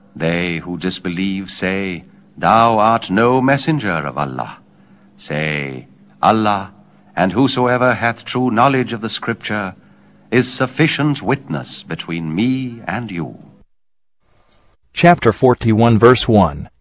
They who disbelieve say, Thou art no messenger of Allah. Say, Allah, and whosoever hath true knowledge of the Scripture, is sufficient witness between me and you. Chapter 41, verse 1.